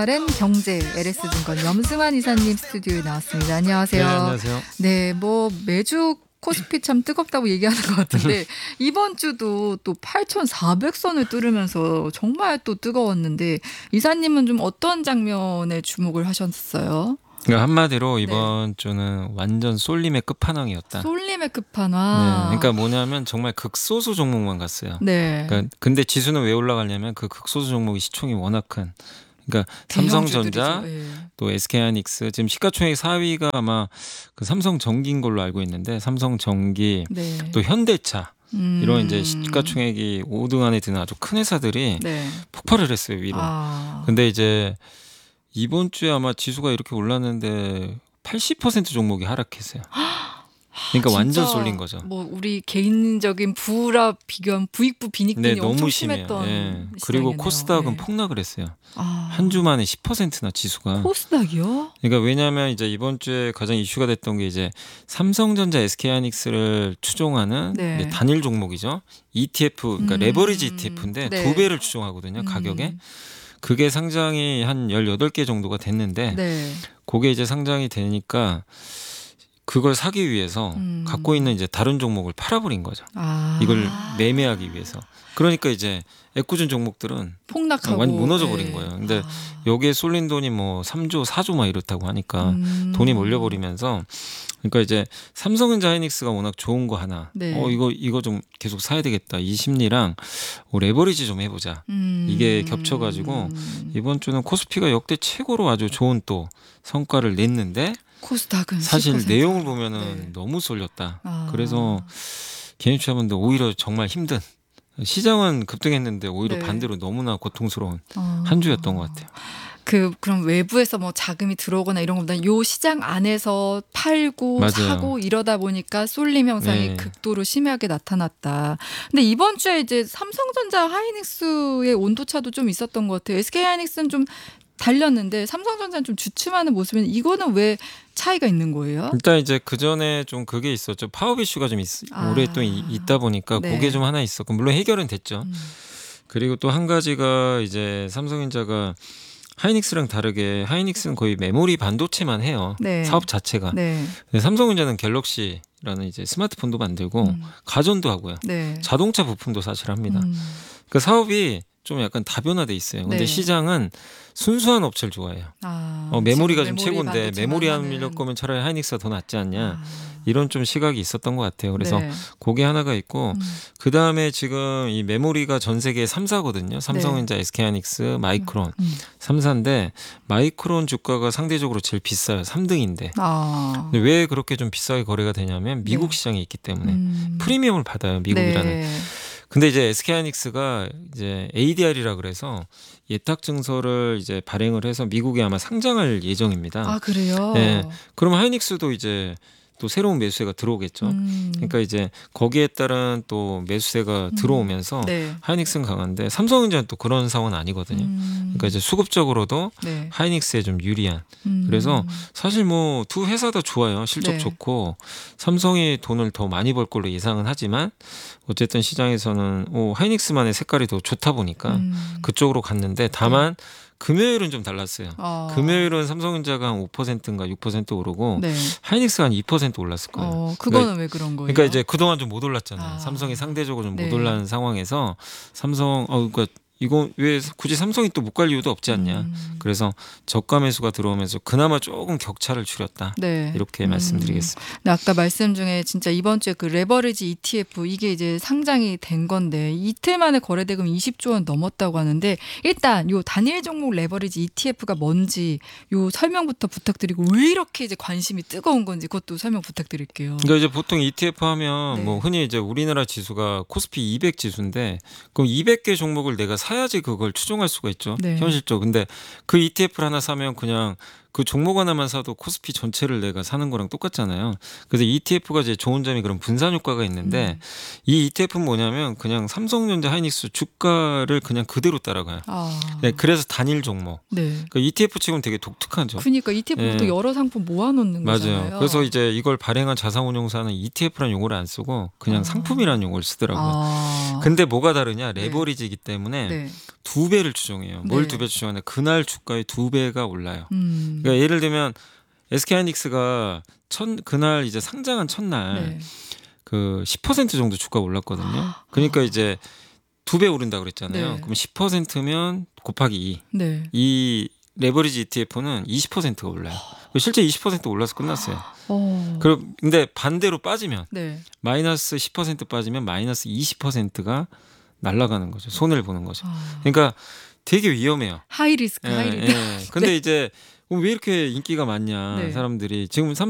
aren 경제 LS증권 염승환 이사님 스튜디오에 나왔습니다. 안녕하세요. 네, 안녕하세요. 네, 뭐 매주 코스피 참 뜨겁다고 얘기하는 것 같은데 이번 주도 또 8,400선을 뚫으면서 정말 또 뜨거웠는데 이사님은 좀 어떤 장면에 주목을 하셨어요? 그러니까 한마디로 이번 주는 완전 쏠림의 끝판왕이었다. 쏠림의 네, 끝판왕. 그러니까 뭐냐면 정말 극소수 종목만 갔어요. 네. 그러니까 근데 지수는 왜 올라가냐면 그 극소수 종목의 시총이 워낙 큰. 그러니까 삼성전자, 대형주들이죠. 예. 또 SK하이닉스 지금 시가총액 4위가 아마 그 삼성전기인 걸로 알고 있는데 삼성전기, 네. 또 현대차 이런 이제 시가총액이 5등 안에 드는 아주 큰 회사들이 네. 폭발을 했어요 위로. 아. 근데 이제 이번 주에 아마 지수가 이렇게 올랐는데 80% 종목이 하락했어요. 그러니까 완전 진짜 쏠린 거죠. 뭐 우리 개인적인 부라 비교한 부익부 빈익빈이 네, 엄청 너무 심해요. 심했던 예. 그리고 시장이네요. 코스닥은 네. 폭락을 했어요. 아. 한 주 만에 10%나 지수가. 코스닥이요? 그러니까 왜냐하면 이제 이번 주에 가장 이슈가 됐던 게 이제 삼성전자, SK하이닉스를 추종하는 네. 이제 단일 종목이죠. ETF, 그러니까 레버리지 ETF인데 네. 2배를 추종하거든요. 가격에. 그게 상장이 한 18개 정도가 됐는데 네. 그게 이제 상장이 되니까 그걸 사기 위해서 갖고 있는 이제 다른 종목을 팔아버린 거죠. 아. 이걸 매매하기 위해서. 그러니까 이제 애꿎은 종목들은 폭락하고 완전 무너져 버린 네. 거예요. 근데 아. 여기에 쏠린 돈이 뭐 3조, 4조 막 이렇다고 하니까 돈이 몰려버리면서 그러니까 이제 삼성전자 하이닉스가 워낙 좋은 거 하나. 네. 이거 좀 계속 사야 되겠다. 이 심리랑 레버리지 좀 해보자. 이게 겹쳐가지고 이번 주는 코스피가 역대 최고로 아주 좋은 또 성과를 냈는데 코스닥은 사실 10%. 내용을 보면은 네. 너무 쏠렸다. 아. 그래서 개인 투자분들 오히려 정말 힘든 시장은 급등했는데 오히려 네. 반대로 너무나 고통스러운 아. 한 주였던 것 같아요. 그럼 외부에서 뭐 자금이 들어오거나 이런 것보다 요 시장 안에서 팔고 맞아요. 사고 이러다 보니까 쏠림 현상이 네. 극도로 심하게 나타났다. 근데 이번 주에 이제 삼성전자 하이닉스의 온도차도 좀 있었던 것 같아요. SK하이닉스는 좀 달렸는데 삼성전자는 좀 주춤하는 모습인데 이거는 왜 차이가 있는 거예요? 일단 이제 그 전에 좀 그게 있었죠. 파업 이슈가 좀 아. 오랫동안 있다 보니까 네. 그게 좀 하나 있었고 물론 해결은 됐죠. 그리고 또 한 가지가 이제 삼성전자가 하이닉스랑 다르게 하이닉스는 거의 메모리 반도체만 해요. 네. 사업 자체가. 네. 근데 삼성전자는 갤럭시라는 이제 스마트폰도 만들고 가전도 하고요. 네. 자동차 부품도 사실 합니다. 그 사업이 좀 약간 다변화돼 있어요. 근데 네. 시장은 순수한 업체를 좋아해요. 아, 메모리가 지금 좀 최고인데 반도체만 메모리 하는. 하려고 거면 차라리 하이닉스가 더 낫지 않냐. 아. 이런 좀 시각이 있었던 것 같아요. 그래서 네. 그게 하나가 있고 그다음에 지금 이 메모리가 전 세계 3사거든요. 삼성전자, SK하이닉스, 마이크론 3사인데 마이크론 주가가 상대적으로 제일 비싸요. 3등인데. 아. 근데 왜 그렇게 좀 비싸게 거래가 되냐면 미국 네. 시장에 있기 때문에 프리미엄을 받아요. 미국이라는. 네. 근데 이제 SK하이닉스가 이제 ADR이라 그래서 예탁 증서를 이제 발행을 해서 미국에 아마 상장할 예정입니다. 아, 그래요? 네. 그럼 하이닉스도 이제 또 새로운 매수세가 들어오겠죠. 그러니까 이제 거기에 따른 또 매수세가 들어오면서 네. 하이닉스는 강한데 삼성전자는 또 그런 상황은 아니거든요. 그러니까 이제 수급적으로도 네. 하이닉스에 좀 유리한. 그래서 사실 뭐 두 회사 다 좋아요. 실적 네. 좋고 삼성이 돈을 더 많이 벌 걸로 예상은 하지만 어쨌든 시장에서는 하이닉스만의 색깔이 더 좋다 보니까 그쪽으로 갔는데 다만 금요일은 좀 달랐어요. 금요일은 삼성전자가 한 5%인가 6% 오르고 네. 하이닉스가 한 2% 올랐을 거예요. 그거는 왜 그런 거예요? 그러니까 이제 그동안 좀 못 올랐잖아요. 아. 삼성이 상대적으로 좀 못 네. 올라는 상황에서 삼성 그러니까 이거 왜 굳이 삼성이 또 못 갈 이유도 없지 않냐. 그래서 저가 매수가 들어오면서 그나마 조금 격차를 줄였다. 네. 이렇게 말씀드리겠습니다. 네, 아까 말씀 중에 진짜 이번 주에 그 레버리지 ETF 이게 이제 상장이 된 건데 이틀 만에 거래 대금 20조 원 넘었다고 하는데 일단 요 단일 종목 레버리지 ETF가 뭔지 요 설명부터 부탁드리고 왜 이렇게 이제 관심이 뜨거운 건지 그것도 설명 부탁드릴게요. 그러니까 이제 보통 ETF 하면 네. 뭐 흔히 이제 우리나라 지수가 코스피 200 지수인데 그럼 200개 종목을 내가 사야지 그걸 추종할 수가 있죠. 네. 현실적으로. 근데 그 ETF를 하나 사면 그냥 그 종목 하나만 사도 코스피 전체를 내가 사는 거랑 똑같잖아요. 그래서 ETF가 이제 좋은 점이 그런 분산 효과가 있는데 이 ETF는 뭐냐면 그냥 삼성전자, 하이닉스 주가를 그냥 그대로 따라가요. 네, 그래서 단일 종목. 네. 그러니까 ETF 치고는 되게 독특하죠. 그러니까 ETF도 여러 상품 모아놓는 거잖아요. 맞아요. 그래서 이제 이걸 발행한 자산운용사는 ETF라는 용어를 안 쓰고 그냥 상품이라는 용어를 쓰더라고요. 근데 뭐가 다르냐? 레버리지이기 때문에 네. 2배를 추정해요. 뭘 네. 2배 추정하냐? 그날 주가의 2배가 올라요. 그러니까 예를 들면 SK하이닉스가 그날 이제 상장한 첫날 네. 그 10% 정도 주가가 올랐거든요. 그러니까 이제 2배 오른다 그랬잖아요. 네. 그럼 10%면 곱하기 2. 네. 이 레버리지 ETF는 20%가 올라요. 실제 20% 올라서 끝났어요. 근데 반대로 빠지면 네. 마이너스 10% 빠지면 마이너스 20%가 날아가는 거죠. 손해를 보는 거죠. 그러니까 되게 위험해요. 하이리스크, 하이리스크. 근데 이제 왜 이렇게 인기가 많냐 네. 사람들이 지금